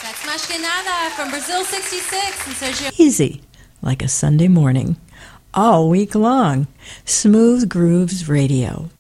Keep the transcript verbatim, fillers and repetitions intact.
That's Mais Que Nada from Brazil sixty-six and Sergio. Easy, like a Sunday morning, all week long. Smooth Grooves Radio.